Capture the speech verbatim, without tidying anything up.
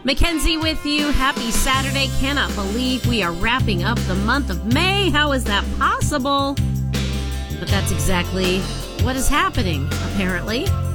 Mackenzie with you. Happy Saturday. Cannot believe we are wrapping up the month of May. How is that possible? But that's exactly what is happening, apparently.